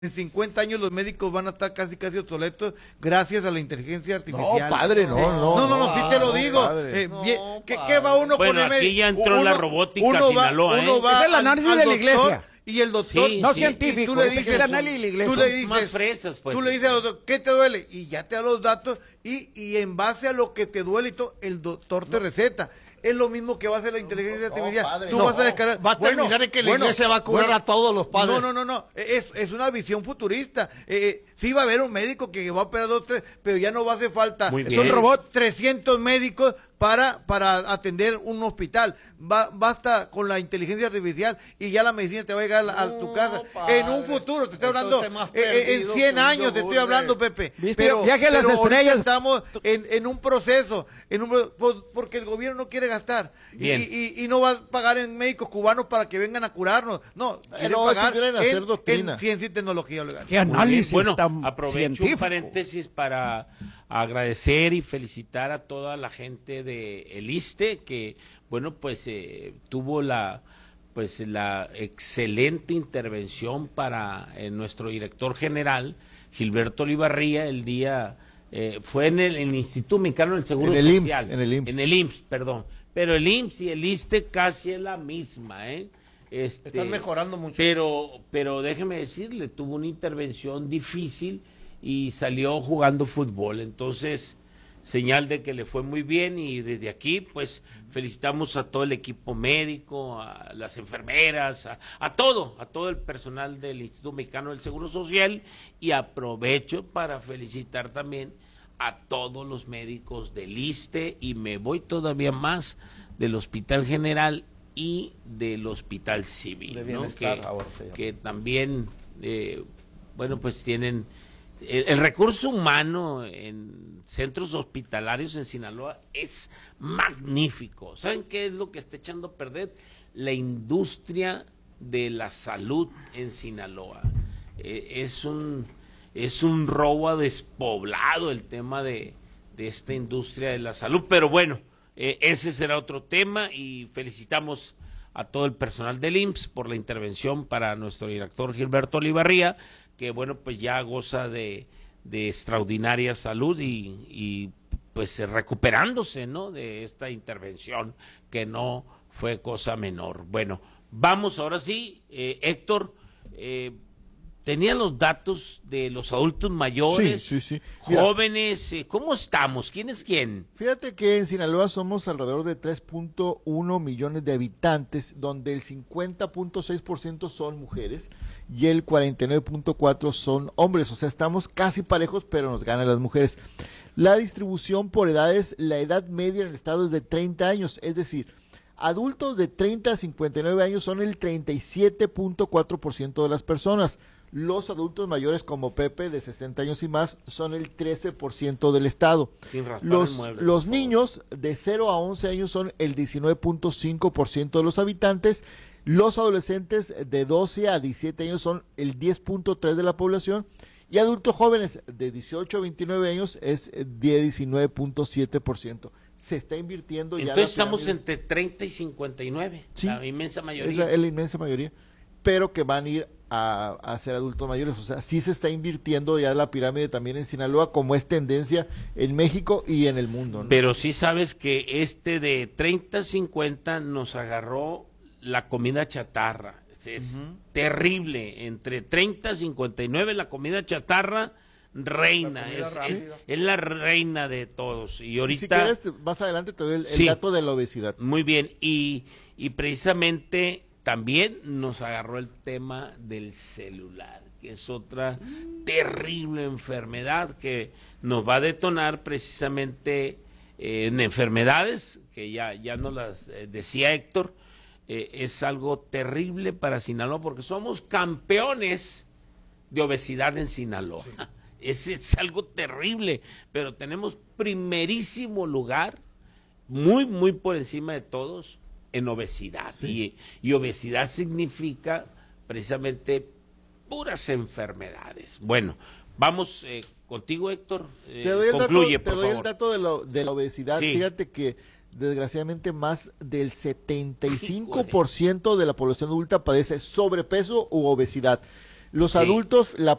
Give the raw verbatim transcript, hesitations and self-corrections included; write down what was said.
en cincuenta años los médicos van a estar casi casi obsoletos gracias a la inteligencia artificial. No, padre, no, no. No, no, no, sí te lo no, digo. Padre. Eh, No, bien, ¿qué, padre. ¿Qué va uno Bueno, con el aquí médico? ya entró Uno- la robótica uno va- Sinaloa, uno ¿eh? va Es el al- análisis al de la doctor, iglesia. Y el doctor, Sí, No sí. científico, y tú le es dices, el análisis de la iglesia. tú le dices, Más fresas, pues. tú le dices al doctor, ¿qué te duele? Y ya te da los datos y, y en base a lo que te duele y todo, el doctor te receta. Es lo mismo que va a hacer la inteligencia no, artificial. padre, Tú no. vas a descargar. Va a terminar Bueno, en que la bueno, iglesia va a curar bueno, a todos los padres. No, no, no, no. Es, es una visión futurista. Eh, sí va a haber un médico que va a operar dos, tres, pero ya no va a hacer falta. Muy Es bien. un robot, trescientos médicos para, para atender un hospital. Va, basta con la inteligencia artificial y ya la medicina te va a llegar a, a tu No, casa. padre. En un futuro, te estoy Esto hablando, está más eh, eh, en perdido cien que un años te estoy yogur, hablando, güey. Pepe. ¿Viste? Pero, Viaje a las pero ahorita estrellas. estamos en, en un proceso, en un, por- porque el gobierno no quiere gastar. Y, Bien. y, y no va a pagar en médicos cubanos para que vengan a curarnos. No, quiere no, eso pagar quieren hacer en, doctrina. en ciencia y tecnología legal. Qué Muy bien. análisis Bueno, tan aprovecho científico. un paréntesis para agradecer y felicitar a toda la gente de el ISSSTE que, bueno, pues eh, tuvo la pues la excelente intervención para eh, nuestro director general, Gilberto Olivarría, el día, eh, fue en el, en el Instituto Mexicano del Seguro En el I M S Social. S, en el I M S S. En el I M S S, perdón. Pero el I M S S y el ISSSTE casi es la misma, ¿eh? Este, Están mejorando mucho. Pero, pero déjeme decirle, tuvo una intervención difícil y salió jugando fútbol. Entonces, señal de que le fue muy bien y desde aquí, pues, felicitamos a todo el equipo médico, a las enfermeras, a, a todo, a todo el personal del Instituto Mexicano del Seguro Social y aprovecho para felicitar también a todos los médicos del ISSSTE y me voy todavía más del Hospital General y del Hospital Civil, De ¿no? Bienestar, que, ahora se llama. que también, eh, bueno, pues tienen el, el recurso humano en centros hospitalarios en Sinaloa es magnífico. ¿Saben qué es lo que está echando a perder? La industria de la salud en Sinaloa. Eh, es un es un robo a despoblado el tema de, de esta industria de la salud, pero bueno, eh, ese será otro tema y felicitamos a todo el personal del I M S S por la intervención para nuestro director Gilberto Olivarría, que bueno, pues ya goza de, de extraordinaria salud y, y pues recuperándose, ¿no?, de esta intervención que no fue cosa menor. Bueno, vamos ahora sí, eh, Héctor, eh, ¿tenían los datos de los adultos mayores, Sí, sí, sí. Mira. jóvenes? Eh, ¿Cómo estamos? ¿Quién es quién? Fíjate que en Sinaloa somos alrededor de tres punto uno millones de habitantes, donde el cincuenta punto seis por ciento son mujeres y el cuarenta y nueve punto cuatro por ciento son hombres. O sea, estamos casi parejos, pero nos ganan las mujeres. La distribución por edades, la edad media en el estado es de treinta años, es decir, adultos de treinta a cincuenta y nueve años son el treinta y siete punto cuatro por ciento de las personas. Los adultos mayores como Pepe, de sesenta años y más, son el trece por ciento del estado. Sin raspar el Los, mueble, los por favor. niños de cero a once años son el diecinueve punto cinco por ciento de los habitantes. Los adolescentes de doce a diecisiete años son el diez punto tres por ciento de la población. Y adultos jóvenes de dieciocho a veintinueve años es diecinueve punto siete por ciento. Se está invirtiendo ya. Entonces la estamos pirámide. entre treinta y cincuenta y nueve, Sí. la inmensa Es mayoría. la, es la inmensa mayoría, pero que van a ir a, a ser adultos mayores. O sea, sí se está invirtiendo ya la pirámide también en Sinaloa, como es tendencia en México y en el mundo, ¿no? Pero sí sabes que este de treinta a cincuenta nos agarró la comida chatarra. Es Ujú. terrible. Entre treinta a cincuenta y nueve la comida chatarra reina. La comida Es, es, rápida. es la reina de todos. Y Y si ahorita... quieres, más adelante te doy el, el Sí. dato de la obesidad. Muy bien, y, y precisamente también nos agarró el tema del celular, que es otra terrible enfermedad que nos va a detonar precisamente eh, en enfermedades, que ya, ya nos las eh, decía Héctor, eh, es algo terrible para Sinaloa, porque somos campeones de obesidad en Sinaloa. Es, es algo terrible, pero tenemos primerísimo lugar, muy, muy por encima de todos, en obesidad. Sí. Y, y obesidad significa precisamente puras enfermedades. Bueno, vamos eh, contigo, Héctor. Eh, Te doy el concluye, dato, te por doy el favor. dato de, lo, de la obesidad. Sí. Fíjate que desgraciadamente más del setenta y cinco por ciento de la población adulta padece sobrepeso u obesidad. Los Sí. adultos, la